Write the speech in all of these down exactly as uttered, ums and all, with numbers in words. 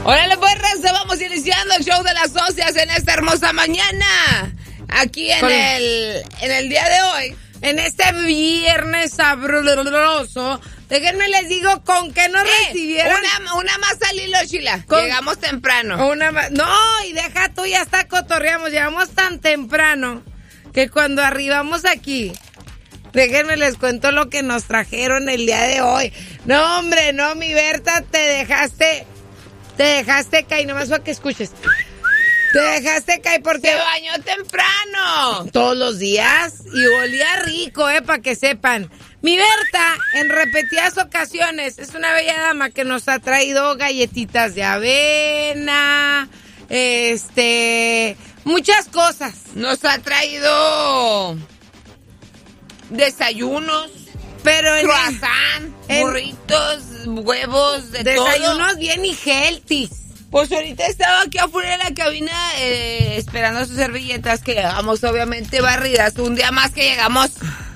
Órale, pues, raza, vamos iniciando el show de las socias en esta hermosa mañana. Aquí en, el, en el día de hoy. En este viernes sabroso. Déjenme les digo con qué nos eh, recibieron. Una, una más al hilo, Chila. Con, Llegamos temprano. Una más. No, y deja tú, ya está cotorreamos. Llegamos tan temprano que cuando arribamos aquí, déjenme les cuento lo que nos trajeron el día de hoy. No, hombre, no, mi Berta, te dejaste... Te dejaste caer, nomás para que escuches. Te dejaste caer porque... Se bañó temprano. Todos los días. Y olía rico, eh, para que sepan. Mi Berta, en repetidas ocasiones, es una bella dama que nos ha traído galletitas de avena, este... muchas cosas. Nos ha traído... desayunos. Pero en croissant, en, burritos, huevos, de desayunos todo. bien y healthy. Pues ahorita estaba aquí afuera de la cabina eh, esperando sus servilletas que llegamos obviamente barridas. Un día más que llegamos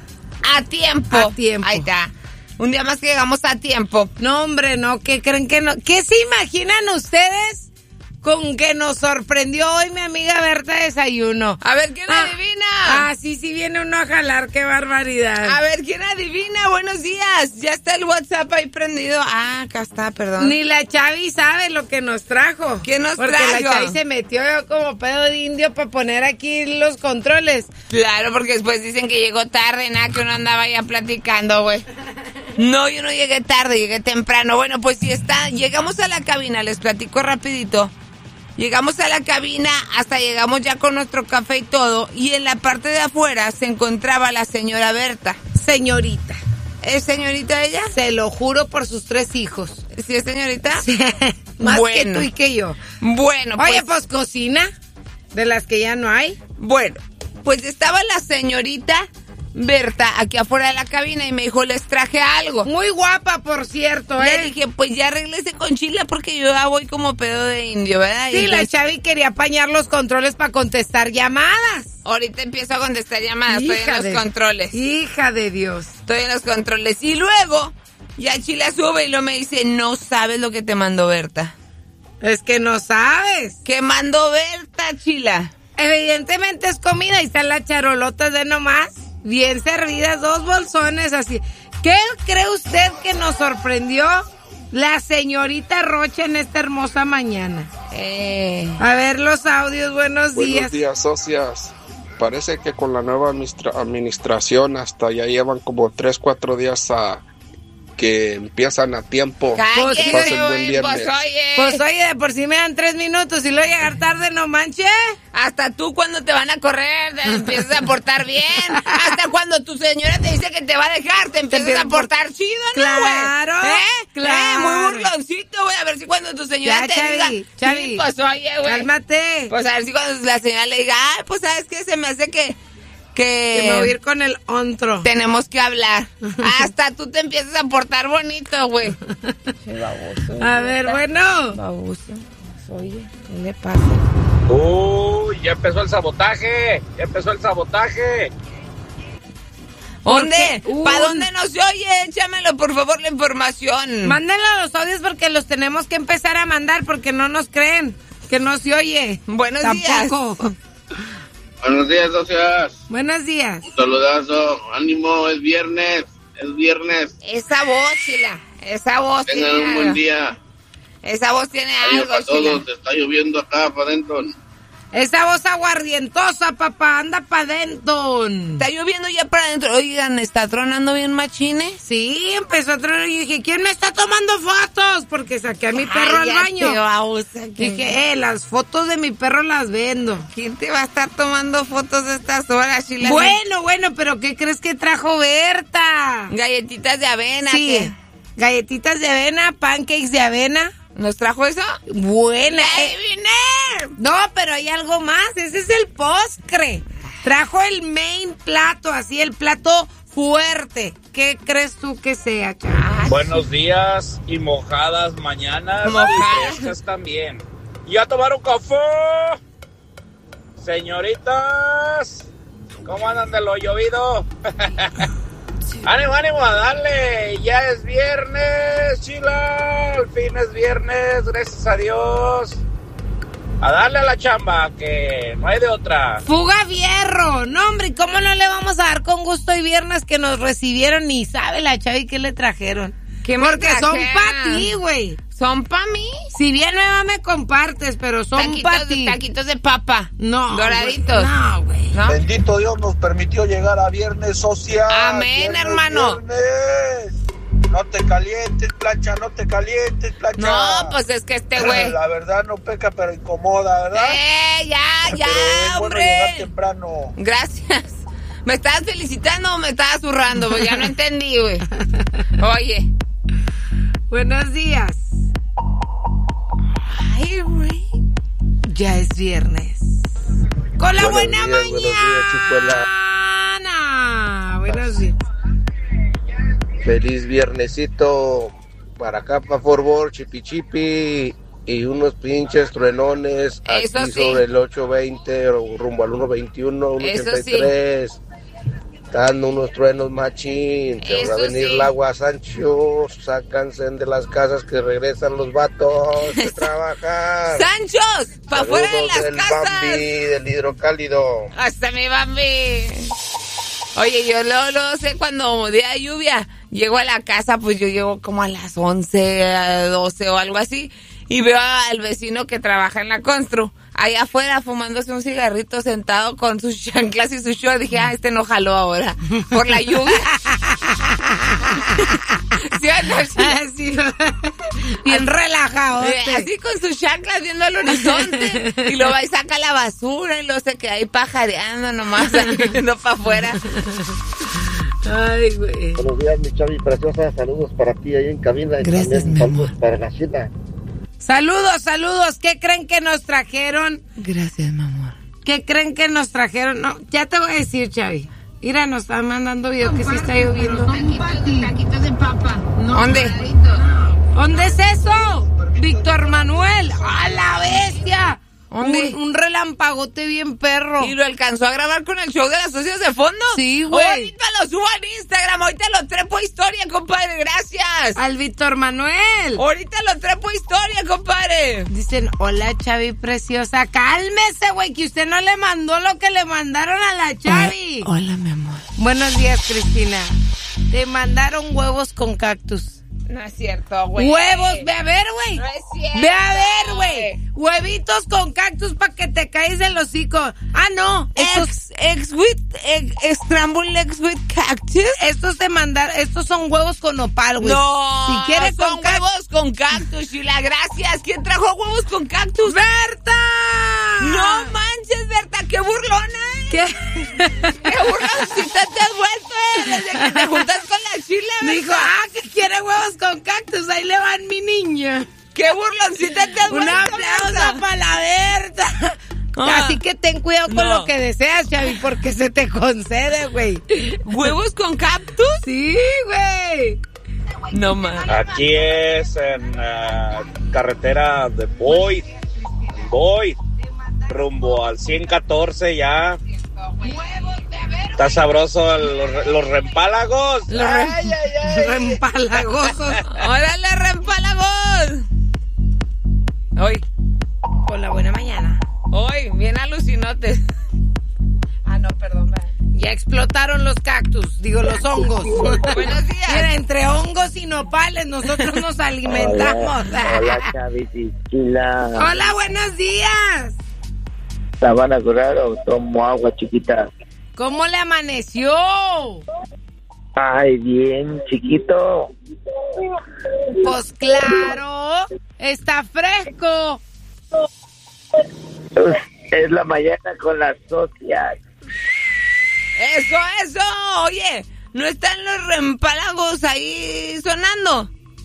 a tiempo. A tiempo. Ahí está. Un día más que llegamos a tiempo. No, hombre, no, ¿qué creen que no? ¿Qué se imaginan ustedes con que nos sorprendió hoy mi amiga Berta Desayuno? A ver, ¿quién ah, adivina? Ah, sí, sí viene uno a jalar, qué barbaridad. A ver, ¿quién adivina? Buenos días. Ya está el WhatsApp ahí prendido. Ah, acá está, perdón. Ni la Chavi sabe lo que nos trajo. ¿Quién nos porque trajo? Porque la Chavi se metió como pedo de indio para poner aquí los controles. Claro, porque después dicen que llegó tarde, nada, que uno andaba ya platicando, güey. No, yo no llegué tarde, llegué temprano. Bueno, pues sí está. Llegamos a la cabina, les platico rapidito. Llegamos a la cabina, hasta llegamos ya con nuestro café y todo, y en la parte de afuera se encontraba la señora Berta. Señorita. ¿Es señorita ella? Se lo juro por sus tres hijos. ¿Sí es señorita? Sí. Más bueno. que tú y que yo. Bueno, pues... Oye, pues cocina, de las que ya no hay. Bueno, pues estaba la señorita Berta aquí afuera de la cabina y me dijo, les traje algo. Muy guapa, por cierto, ¿eh? Le dije, pues ya arréglese con Chila porque yo ya voy como pedo de indio, ¿verdad? Sí, y la entonces... Chavi quería apañar los controles para contestar llamadas. Ahorita empiezo a contestar llamadas, Hija estoy en de, los controles. Hija de Dios. Estoy en los controles. Y luego, ya Chila sube y lo me dice, no sabes lo que te mandó Berta. Es que no sabes. ¿Qué mandó Berta, Chila? Evidentemente es comida y están las charolotas de nomás. Bien servidas, dos bolsones así. ¿Qué cree usted que nos sorprendió la señorita Rocha en esta hermosa mañana? Eh. A ver los audios, buenos, buenos días. Buenos días, socias. Parece que con la nueva administra- administración hasta ya llevan como tres, cuatro días a que empiezan a tiempo. Cállate, que pasen buen viernes. Pues oye. Pues oye, de por sí me dan tres minutos y luego llegar tarde, no manches. Hasta tú cuando te van a correr te empiezas a portar bien. Hasta cuando tu señora te dice que te va a dejar, te empiezas te a portar chido, ¿no, güey? Claro, ¿Eh? claro. ¿Eh? Muy burloncito, güey. A ver si cuando tu señora ya, te Chavi, diga... Chavi, sí, pues oye, güey. Cálmate. Pues a ver si cuando la señora le diga, ay, pues sabes qué, se me hace que... Que, que me voy a ir con el ontro. Tenemos que hablar. Hasta tú te empiezas a portar bonito, güey. Baboso. A ver, bueno. Baboso. Oye, ¿qué le pasa? Uy, ya empezó el sabotaje. Ya empezó el sabotaje. ¿Dónde? Uh, ¿Para dónde nos oye? Échamelo, por favor, la información. Mándenlo a los audios porque los tenemos que empezar a mandar porque no nos creen que no se oye. Buenos Tampoco. días. Buenos días, socias. Buenos días. Un saludazo. Ánimo, es viernes. Es viernes. Esa voz, Chila. Esa voz Tengan tiene un buen algo. día. Esa voz tiene Adiós algo, para Chila. todos. Te está lloviendo acá para adentro. Esa voz aguardientosa, papá, anda pa' dentro. Está lloviendo ya para adentro. Oigan, ¿está tronando bien machine? Sí, empezó a tronar y dije, ¿quién me está tomando fotos? Porque saqué a mi perro Ay, al ya baño. te babosa, ¿quién? Dije, eh, las fotos de mi perro las vendo. ¿Quién te va a estar tomando fotos a estas horas, Chila? Bueno, bueno, pero ¿qué crees que trajo Berta? Galletitas de avena. Sí, ¿qué? galletitas de avena, pancakes de avena. ¿Nos trajo eso? Buena. ¡Ay, eh. vine! No, pero hay algo más. Ese es el postre. Trajo el main plato, así el plato fuerte. ¿Qué crees tú que sea, chaval? Buenos días y mojadas mañanas. Mojadas. Y frescas también. ¿Ya tomaron café? Señoritas, ¿cómo andan de lo llovido? Ánimo, ánimo a darle. Ya es viernes, chila. Al fin es viernes, gracias a Dios. A darle a la chamba, que no hay de otra. Fuga Fierro. No, hombre, ¿cómo no le vamos a dar con gusto hoy viernes que nos recibieron? Ni sabe la Chavi qué le trajeron. ¿Qué Porque son trajeron? pa' ti, güey. ¿Son pa' mí? Si bien nueva me compartes, pero son Taquitos, pa' ti. taquitos de papa. No. Doraditos. güey. No, güey. ¿No? Bendito Dios nos permitió llegar a viernes social. Amén, Viernes, hermano. viernes. No te calientes, plancha, no te calientes, plancha. No, pues es que este güey. La verdad no peca, pero incomoda, ¿verdad? ¡Eh, ya, ya, Pero es bueno llegar hombre! temprano. Gracias. ¿Me estabas felicitando o me estabas zurrando? Pues ya no entendí, güey. Oye. Buenos días. Ay, güey. Ya es viernes. Con la Buenos buena días, buenos días, chicuela. mañana. Buenos días. Feliz viernesito. Para acá, para Forbor, chipi chipi. Y unos pinches truenones aquí Eso sí. sobre el ocho veinte, rumbo al uno veintiuno, uno Eso ochenta y tres. Dando unos truenos machín. Se va a Eso venir sí. el agua, Sancho. Sácanse de las casas que regresan los vatos de trabajar. ¡Sanchos! ¡Pa' afuera de Saludos las del casas! Bambi, del hidrocálido. Hasta mi Bambi. Oye, yo luego, luego sé cuando día de lluvia llego a la casa, pues yo llego como a las once, a doce o algo así, y veo al vecino que trabaja en la constru, allá afuera fumándose un cigarrito sentado con sus chanclas y su short. Dije, ah, este no jaló ahora, por la lluvia. ¿Sí o no? Sí. Ah, sí. Bien relajado. Eh, Así con sus chanclas viendo al horizonte, y luego va y saca la basura y luego se queda ahí pajareando nomás, ahí viendo para afuera. Ay, güey. Buenos días, mi Chavi preciosa. Saludos para ti ahí en cabina. Y Gracias, también mi saludos amor. para la China. Saludos, saludos. ¿Qué creen que nos trajeron? Gracias, mi amor. ¿Qué creen que nos trajeron? No, ya te voy a decir, Chavi. Mira, nos están mandando video que sí está lloviendo. Taquitos de papa. ¿Dónde? ¿Dónde es eso? Víctor Manuel. ¡A la bestia! ¿Dónde? Un, un relampagote bien perro. ¿Y lo alcanzó a grabar con el show de las socias de fondo? Sí, güey. Ahorita lo subo en Instagram, ahorita lo trepo a historia, compadre, gracias. Al Víctor Manuel. Ahorita lo trepo a historia, compadre. Dicen, hola, Chavi preciosa. Cálmese, güey, que usted no le mandó lo que le mandaron a la Chavi. Hola, mi amor. Buenos días, Cristina. Te mandaron huevos con cactus. No es cierto, güey. Huevos, ve a ver, güey. No es cierto. Ve a ver, güey. Huevitos con cactus para que te caes del hocico. Ah, no. Estos, Eggs, eggs with, egg, scrambled eggs with cactus. estos te mandaron, estos son huevos con nopal, güey. No, Si quieres son con cactus. huevos con cactus, Sheila, gracias. ¿Quién trajo huevos con cactus? ¡Berta! No manches, Berta, qué burlona, ¿eh? ¿Qué? ¡Qué burloncita te has vuelto, eh! Desde que te juntas con la Sheila, Berta. Dijo, ah, que quiere huevos con cactus. Ahí le van mi niña. ¡Qué burloncita te has Un vuelto, aplauso Berta! para la Berta. Ah. Así que ten cuidado con No. lo que deseas, Chavi, porque se te concede, güey. ¿Huevos con cactus? Sí, güey. No man. Aquí es en uh, carretera de Boyd. Boyd. Rumbo al ciento catorce ya. Está sabroso el- los, los rempálagos. Los re- Ay, ay, ay. Reempalagosos. ¡Órale, rempálagos! Hoy, Con la buena mañana. hoy, bien alucinotes. Ah, no, perdón. va. Ya explotaron los cactus, digo, los hongos. Buenos días. Mira, entre hongos y nopales nosotros nos alimentamos. Hola, Chavis y Chila. Hola, buenos días. ¿La van a curar o tomo agua chiquita? ¿Cómo le amaneció? Ay, bien, chiquito. Pues claro, está fresco. Es la mañana con las socias. Eso, eso. Oye, ¿no están los rempálagos ahí sonando?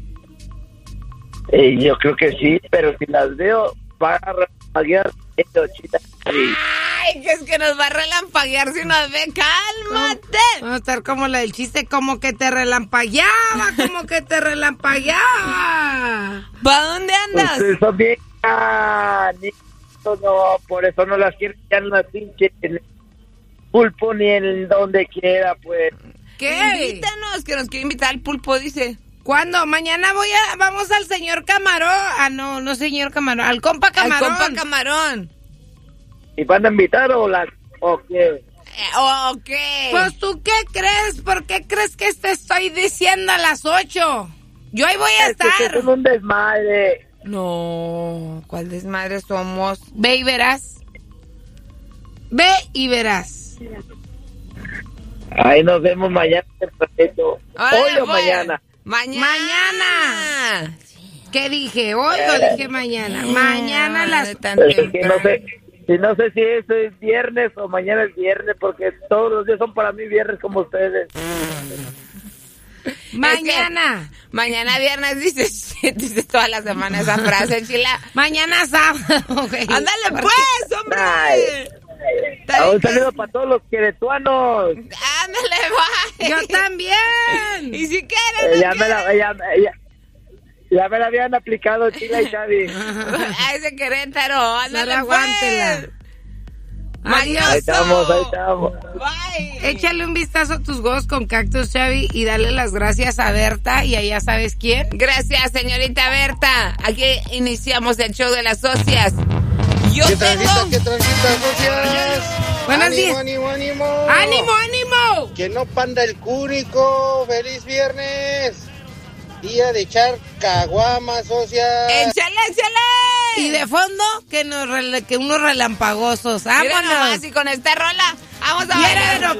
Eh, yo creo que sí, pero si las veo, van a repaguear esto, chita. Ay, que es que nos va a relampaguear si nos ve. ¡Cálmate! Vamos a estar como la del chiste, como que te relampagueaba, como que te relampaguaba. ¿Para dónde andas? Ustedes son bien. Ah, ni- no, por eso no las quiero ya en las pinches en el pulpo ni en donde quiera, pues. ¿Qué? Invítanos, que nos quiere invitar al pulpo, dice. ¿Cuándo? Mañana voy a, vamos al señor Camarón. Ah, no, no señor Camarón, al compa Camarón. Al compa Camarón. ¿Y van a invitar o la o qué? Eh, ¿O qué? Pues tú qué crees, ¿por qué crees que te estoy diciendo a las ocho? Yo ahí voy a Es que estar. es un desmadre. No, ¿cuál desmadre somos? Ve y verás. Ve y verás. Ahí nos vemos mañana tempranito. Órale, Hoy o pues. mañana. Mañana. Mañana. ¿Qué dije? ¿Hoy o dije mañana? Mañana a las... Tan Es que no temprano. sé, si no sé si eso es viernes o mañana es viernes, porque todos los días son para mí viernes como ustedes. Mañana. Mañana viernes dices, dices toda la semana esa frase, chila. Mañana sábado, güey. Ándale pues, hombre. Ay. Está Un bien que- saludo para todos los queretuanos. Ándale, bye. Yo también. Y si Eh, quieres, ya, me la, ya, ya, ya me la habían aplicado Chila y Xavi. a ese Querétaro, ándale Sara, pues. aguántela. Mañoso. Ahí estamos, ahí estamos. Bye. Échale un vistazo a tus huevos con Cactus, Xavi, y dale las gracias a Berta y a ya sabes quién. Gracias, señorita Berta. Aquí iniciamos el show de las socias. Yo ¿Qué tengo... transita, qué transita, socias? Buenos ánimo, días. ánimo, ánimo. ¡Ánimo, ánimo! Que no panda el cúnico. ¡Feliz viernes! Día de echar caguamas, socias. ¡Échale, échale! Y de fondo, que, nos rela- que unos relampagosos. Mira ¡Vámonos! nomás, y con esta rola, vamos a Viene bailar.